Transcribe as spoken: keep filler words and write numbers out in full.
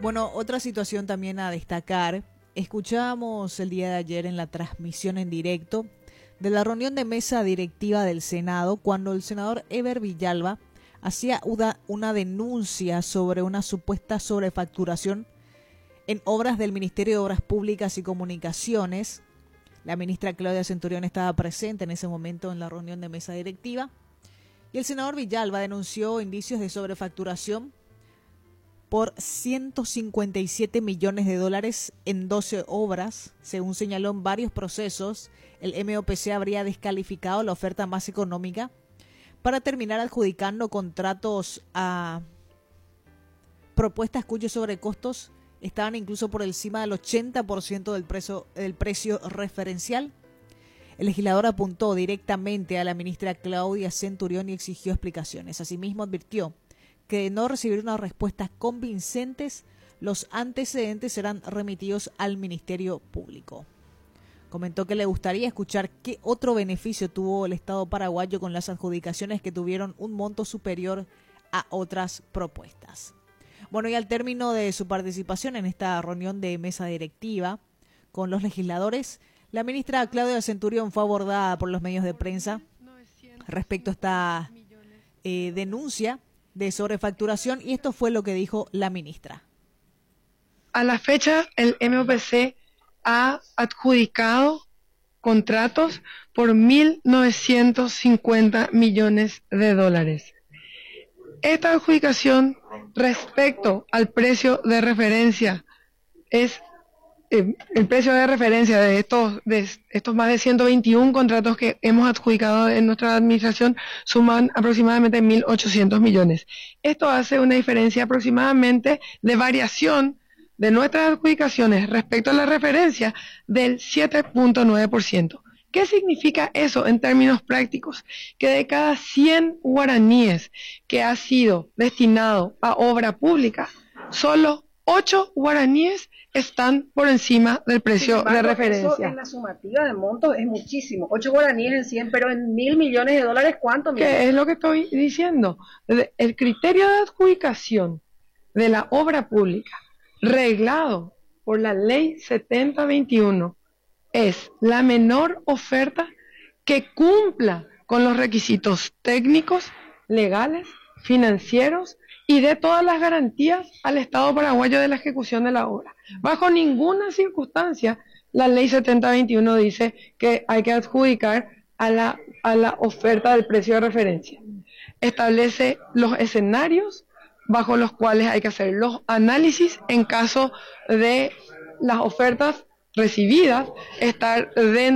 Bueno, otra situación también a destacar. Escuchábamos el día de ayer en la transmisión en directo de la reunión de mesa directiva del Senado cuando el senador Eber Villalba hacía una, una denuncia sobre una supuesta sobrefacturación en obras del Ministerio de Obras Públicas y Comunicaciones. La ministra Claudia Centurión estaba presente en ese momento en la reunión de mesa directiva y el senador Villalba denunció indicios de sobrefacturación por ciento cincuenta y siete millones de dólares en doce obras. Según señaló en varios procesos, el M O P C habría descalificado la oferta más económica para terminar adjudicando contratos a propuestas cuyos sobrecostos estaban incluso por encima del ochenta por ciento del precio, del precio referencial. El legislador apuntó directamente a la ministra Claudia Centurión y exigió explicaciones. Asimismo, advirtió que de no recibir unas respuestas convincentes, los antecedentes serán remitidos al Ministerio Público. Comentó que le gustaría escuchar qué otro beneficio tuvo el Estado paraguayo con las adjudicaciones que tuvieron un monto superior a otras propuestas. Bueno, y al término de su participación en esta reunión de mesa directiva con los legisladores, la ministra Claudia Centurión fue abordada por los medios de prensa respecto a esta eh, denuncia de sobrefacturación, y esto fue lo que dijo la ministra. A la fecha, el M O P C ha adjudicado contratos por mil novecientos cincuenta millones de dólares. Esta adjudicación respecto al precio de referencia es eh, el precio de referencia de estos de estos más de ciento veintiún contratos que hemos adjudicado en nuestra administración suman aproximadamente mil ochocientos millones. Esto hace una diferencia aproximadamente de variación de nuestras adjudicaciones respecto a la referencia del siete punto nueve por ciento. ¿Qué significa eso en términos prácticos? Que de cada cien guaraníes que ha sido destinado a obra pública, solo ocho guaraníes están por encima del precio Sin embargo, de referencia. Eso en la sumativa de montos es muchísimo. ocho guaraníes en cien, pero en mil millones de dólares, ¿cuánto? ¿Qué es lo que estoy diciendo? El criterio de adjudicación de la obra pública, reglado por la ley setenta veintiuno, es la menor oferta que cumpla con los requisitos técnicos, legales, financieros y de todas las garantías al Estado paraguayo de la ejecución de la obra. Bajo ninguna circunstancia la ley setenta veintiuno dice que hay que adjudicar a la, a la oferta del precio de referencia. Establece los escenarios bajo los cuales hay que hacer los análisis en caso de las ofertas recibidas estar dentro